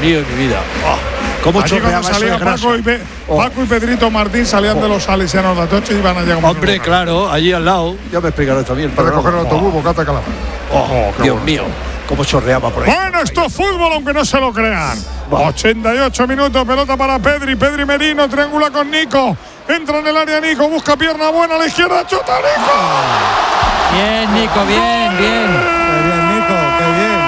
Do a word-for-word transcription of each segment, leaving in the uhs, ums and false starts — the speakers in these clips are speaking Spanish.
mío y mi vida. Oh, ¿Cómo allí cuando salía Paco y, Pe oh. Paco y Pedrito Martín salían oh. de los salesianos de Atocha y iban a llegar. Hombre, claro, allí al lado. Ya me explicaron también. Para coger el autobús, bocata calamar. Oh, oh, Dios bueno. mío, cómo chorreaba por ahí. Bueno, esto es fútbol, aunque no se lo crean. ochenta y ocho minutos, pelota para Pedri. Pedri Merino, triangula con Nico. Entra en el área Nico, busca pierna buena a la izquierda, chuta Nico. Bien, Nico, bien, bien. Qué bien, Nico, qué bien.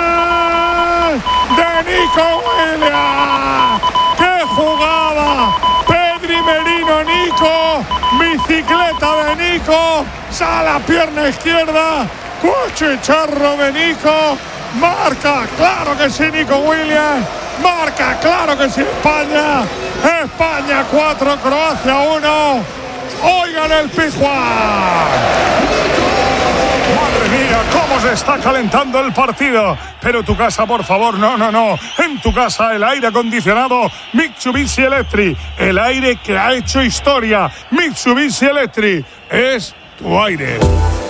De Nico Williams. ¡Qué jugada! Pedri Merino, Nico. Bicicleta de Nico. Sale a pierna izquierda. Cuchicharro de Nico. Marca, claro que sí, Nico Williams. Marca, claro que sí, España. España cuatro, Croacia uno. Oigan el Pizjuán. Madre mía, cómo se está calentando el partido. Pero tu casa, por favor, no, no, no. En tu casa el aire acondicionado Mitsubishi Electric. El aire que ha hecho historia. Mitsubishi Electric es tu aire.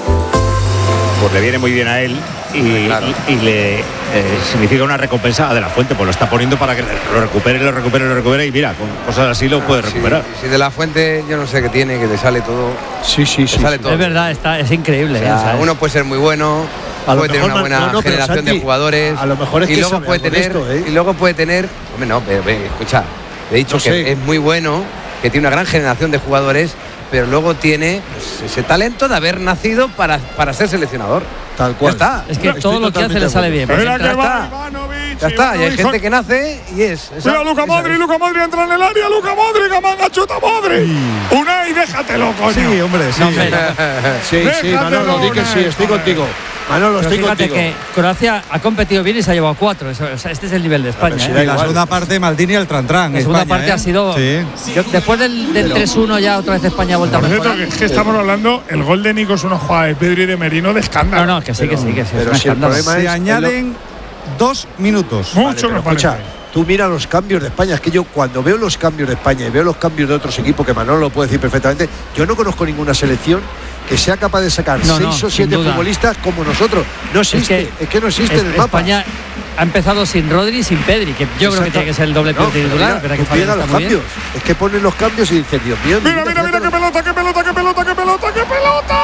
Pues le viene muy bien a él y, claro. y, y le eh, significa una recompensa a De La Fuente, pues lo está poniendo para que lo recupere, lo recupere, lo recupere y mira, con cosas así lo puede recuperar. Si sí, sí, De La Fuente yo no sé qué tiene, que le sale todo. Sí, sí, sí. Sale todo. Es verdad, está, es increíble. O sea, ¿sabes? Uno puede ser muy bueno, a puede tener una buena no, no, generación Santi, de jugadores. A lo mejor es y que luego puede tener esto, ¿eh? y luego puede tener, hombre, no, pero, pero, escucha, le he dicho no que sé. es muy bueno, que tiene una gran generación de jugadores, pero luego tiene pues, ese talento de haber nacido para, para ser seleccionador. Tal cual. Ya está. Es que Estoy todo lo que hace le sale bien. Pues ya está. Ya está. Y hay gente que nace y es. Mira, Luka Modric, Luka Modric entra en el área. Luka Modric, Amanga, chuta Modric. Sí. Unai, déjatelo, coño. Sí, hombre, sí. No, hombre, no. Sí, sí, Manolo, di que sí, estoy contigo. Manolo, estoy fíjate contigo. que Croacia ha competido bien y se ha llevado cuatro. Eso, o sea, este es el nivel de España. Ver, si ¿eh? la igual. segunda parte, Maldini el Trantrán. La segunda España, parte ¿eh? ha sido. Sí. Yo, después del, del tres uno ya otra vez España ha vuelto a mejorar. Es que estamos hablando, el gol de Nico es una jugada de Pedri y de Merino de escándalo. No, no, que sí, pero, que sí, que sí. Pero es si el problema se es añaden dos minutos. Mucho vale, me parece. Escucha, tú mira los cambios de España. Es que yo cuando veo los cambios de España y veo los cambios de otros equipos, que Manolo lo puede decir perfectamente, yo no conozco ninguna selección que sea capaz de sacar no, seis no, o siete duda. futbolistas como nosotros. No existe, es que, es que no existe es, en el mapa. España ha empezado sin Rodri y sin Pedri, que yo Exacto. creo que tiene que ser el doble no, titular. Mira, que pega los cambios. Bien. Es que ponen los cambios y dicen, Dios mío. Mira, mira, mira, qué pelota, qué pelota, qué pelota, qué pelota, qué pelota.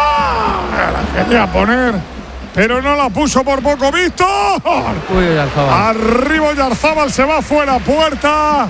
La quería poner, pero no la puso por poco. Víctor. Uy, Oyarzábal. Arriba Oyarzábal, se va fuera, puerta.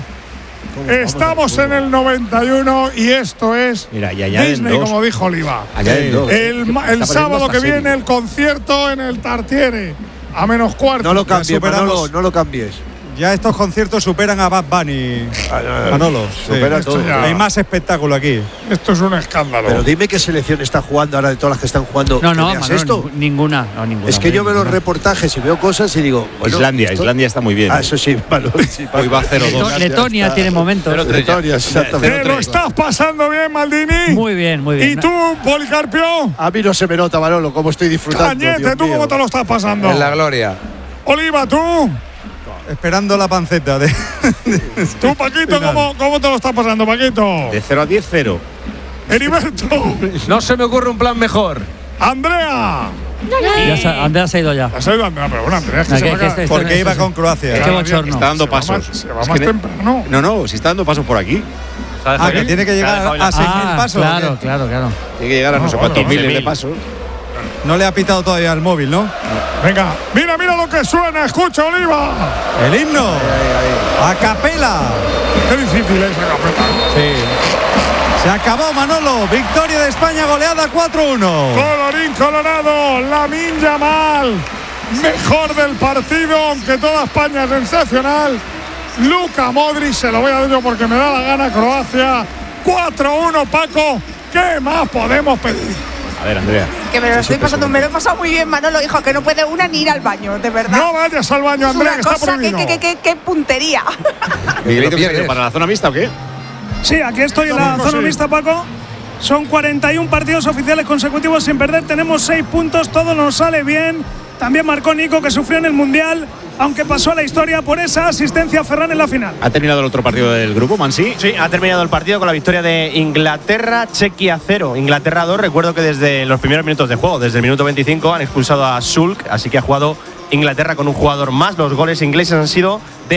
Estamos en el noventa y uno y esto es Mira, y Disney, dos. como dijo Oliva. Añaden dos. El, el sábado que viene el concierto en el Tartiere a menos cuarto. No lo cambies, Manolo, no lo cambies. Ya estos conciertos superan a Bad Bunny. Ah, Manolo, supera sí. todo. Hay más espectáculo aquí. Esto es un escándalo. Pero dime qué selección está jugando ahora de todas las que están jugando. No, no, Manolo, esto? ninguna, no, ninguna. Es que yo veo los reportajes y veo cosas y digo. Bueno, Islandia, esto... Islandia está muy bien. Ah, eso sí, Manolo. Sí, hoy va cero dos. Letonia tiene momentos. Letonia, exactamente. ¿Te lo estás pasando bien, Maldini? Muy bien, muy bien. ¿Y tú, Policarpio? A mí no se me nota, Manolo, cómo estoy disfrutando. Cañete, Dios ¿tú mío. cómo te lo estás pasando? En la gloria. Oliva, ¿tú? Esperando la panceta. De, de ¿Tú, Paquito, cómo, cómo te lo estás pasando, Paquito? De cero a diez, cero. Heriberto. No se me ocurre un plan mejor. Andrea. Ya se, Andrea se ha ido ya. Ha salido Andrea, pero bueno, Andrea es que No, se que- va que a- este- Porque este- iba este- con Croacia. Qué bochorno. Está dando Se va pasos. más- se va Es más que temprano. No, no, si está dando pasos por aquí. Ah, que tiene que llegar a seis mil Ah, pasos. claro, ¿o qué? claro, claro. Tiene que llegar a no, No, sé bueno, cuántos miles once de mil. pasos. No le ha pitado todavía el móvil, ¿no? Venga, mira, mira lo que suena. Escucha, Oliva. El himno. A capela. Qué difícil es esa capeta. Sí. Se acabó, Manolo. Victoria de España, goleada cuatro uno. Colorín colorado, Lamine Yamal, mejor del partido, aunque toda España es sensacional. Luka Modric, se lo voy a dar yo porque me da la gana, Croacia. cuatro uno, Paco. ¿Qué más podemos pedir? A ver, Andrea. Que me lo estoy pasando, me lo he pasado muy bien, Manolo, hijo, que no puede una ni ir al baño, de verdad. No vayas al baño, es Andrea, una que está cosa que, prohibido. que, que, que puntería. Miguelito, ¿qué has ido para la zona mixta o qué? Sí, aquí estoy en la Domingo, zona sí. mixta, Paco. Son cuarenta y uno partidos oficiales consecutivos sin perder. Tenemos seis puntos, todo nos sale bien. También marcó Nico, que sufrió en el Mundial, aunque pasó a la historia por esa asistencia a Ferran en la final. ¿Ha terminado el otro partido del grupo, Mansi? Sí, ha terminado el partido con la victoria de Inglaterra, Chequia cero, Inglaterra dos. Recuerdo que desde los primeros minutos de juego, desde el minuto veinticinco, han expulsado a Sulk, así que ha jugado Inglaterra con un jugador más. Los goles ingleses han sido de